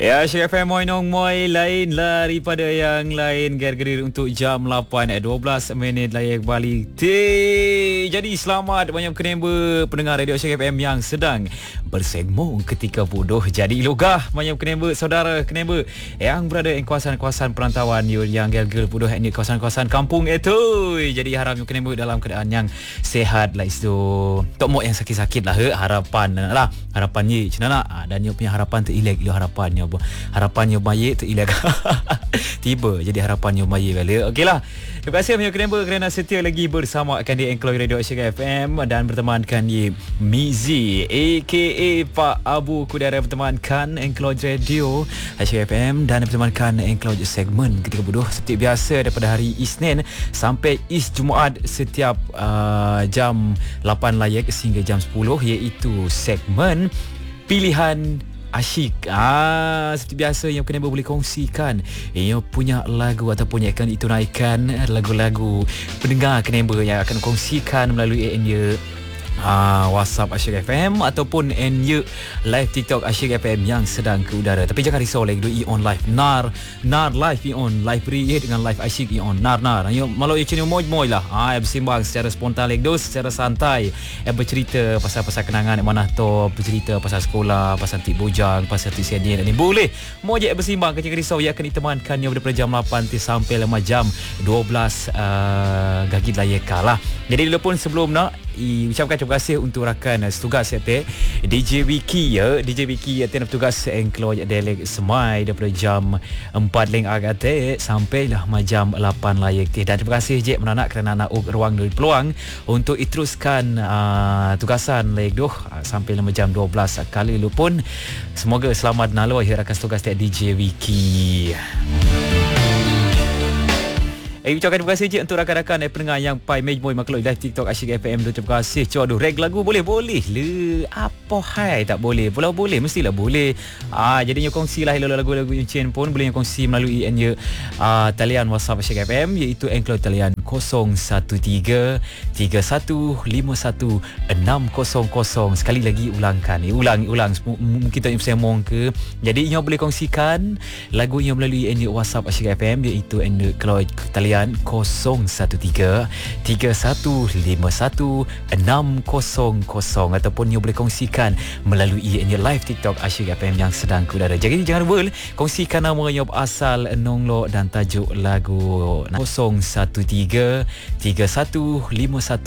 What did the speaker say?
Ya, Syek FM Moinong Moi lain daripada yang lain. Gear-gear untuk jam 8 12 minit layak balik. Jadi selamat banyak kenemba pendengar radio Syek FM yang sedang bersegmong ketika bodoh jadi logah. Banyak kenemba saudara kenemba yang berada di kawasan-kawasan perantauan yang gear-gear bodoh di kawasan-kawasan kampung itu. Jadi harap kenemba dalam keadaan yang sehat lah itu. Tok mok yang sakit-sakit lah harapan lah. Harapannya macam mana? Dan dia punya harapan terilek harapannya. Harapannya baik terilek. Tiba jadi harapannya baik balik. Okeylah. Terima kasih banyak kerana setia lagi bersama akan di Encloy Radio Syek FM dan bertemankan di Mizi aka Pak Abu Kudara, bertemankan Encloy Radio Syek FM dan bertemankan Encloy segmen ketika bodoh seperti biasa daripada hari Isnin sampai Jumaat setiap jam 8 layak sehingga jam 10, iaitu segmen pilihan asyik. Seperti biasa yang kena boleh kongsikan yang punya lagu ataupun yang akan ditunaikan lagu-lagu pendengar kena yang akan kongsikan melalui WhatsApp Asyik FM ataupun live TikTok Asyik FM yang sedang ke udara. Tapi jangan risau lagi, doi on live nar live on live beri dengan live Asyik on nar. Ayo malu ikan moy lah. Bersimbang secara spontan lagi secara santai. Bercerita pasal kenangan mana tu, bercerita pasal sekolah, pasal tik bujang, pasal tik senior ni boleh. Mau je bersimbang, jangan risau, ia akan ditemankan daripada jam 8 sampai jam 12 gagit layaklah. Jadi pun sebelum nak ucapkan terima kasih untuk rakan setugas DJ Wiki DJ Wiki bertugas Encloy Delek Semai daripada jam 4 leng agate sampailah jam 8 layak. Dan terima kasih je menanak kerana nak ruang dari peluang untuk diteruskan tugasan layak sampai jam 12 kali pun. Semoga selamat nalo rakan setugas DJ Wiki. Ucapkan terima kasih je untuk rakan-rakan pendengar yang pai mejmoi makhluk live TikTok Asyik FM. Terima kasih. Aduh, reg lagu boleh le. Apa hai tak boleh? Pulau boleh, mestilah boleh. Jadinya kongsilah lagu-lagu Encen pun boleh kongsi melalui talian WhatsApp Asyik FM, iaitu Encloy talian 013 3151 600. Sekali lagi ulangkan. Ulang. Mungkin tak saya mong ke. Jadi inyo boleh kongsikan lagu yang melalui WhatsApp Asyik FM, iaitu Encloy talian 013 3151 600 ataupun you boleh kongsikan melalui live TikTok Asyik FM yang sedang ke udara. Jadi jangan lupa kongsikan nama you asal, nonglo dan tajuk lagu 013 3151